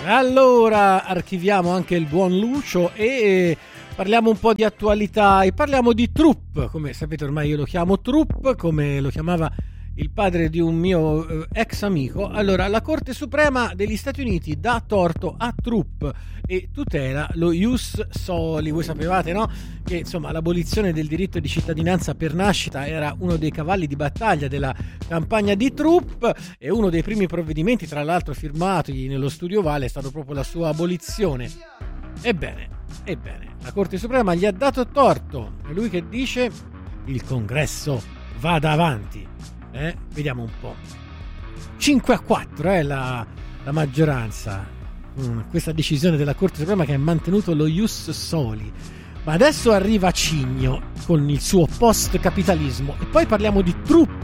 Allora archiviamo anche il buon Lucio e parliamo un po' di attualità e parliamo di Trump. Come sapete ormai io lo chiamo Trump, come lo chiamava il padre di un mio ex amico. Allora la Corte Suprema degli Stati Uniti dà torto a Trump e tutela lo ius soli. Voi sapevate, no? Che insomma l'abolizione del diritto di cittadinanza per nascita era uno dei cavalli di battaglia della campagna di Trump e uno dei primi provvedimenti, tra l'altro firmati nello studio Vale, è stato proprio la sua abolizione. Ebbene, la Corte Suprema gli ha dato torto. È lui che dice: il Congresso vada avanti. Vediamo un po'. 5-4 la maggioranza. Questa decisione della Corte Suprema che ha mantenuto lo ius soli. Ma adesso arriva Cigno con il suo post-capitalismo e poi parliamo di Trump